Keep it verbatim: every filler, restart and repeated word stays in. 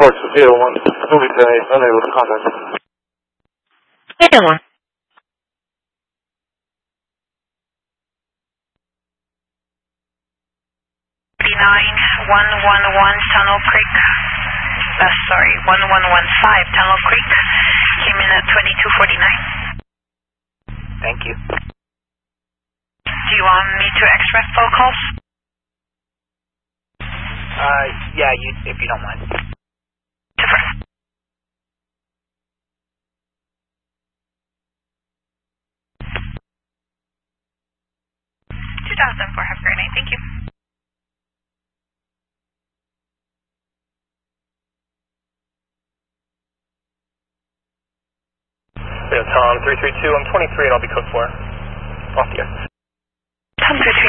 Reports to zero one. Moving to eight, unable to contact. zero one. nine one one one Tunnel Creek. Uh, sorry, one one one five Tunnel Creek. Came in at twenty-two forty-nine. Thank you. Do you want me to express phone calls? Uh, yeah, you, if you don't mind. Super. two thousand four, have a great night. Thank you. Yeah, Tom, three three two, I'm twenty-three and I'll be code four. Off the air. Tom three three